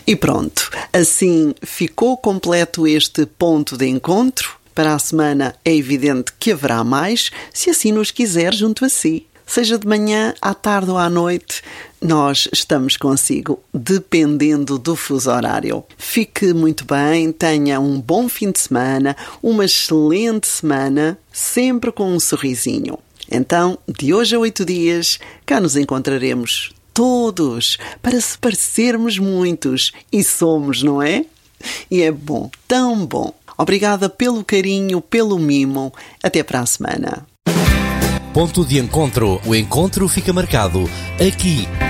E pronto, assim ficou completo este ponto de encontro. Para a semana é evidente que haverá mais, se assim nos quiser junto a si. Seja de manhã, à tarde ou à noite, nós estamos consigo, dependendo do fuso horário. Fique muito bem, tenha um bom fim de semana, uma excelente semana, sempre com um sorrisinho. Então, de hoje a 8 dias, cá nos encontraremos todos, para se parecermos muitos. E somos, não é? E é bom, tão bom. Obrigada pelo carinho, pelo mimo. Até para a semana. Ponto de encontro. O encontro fica marcado aqui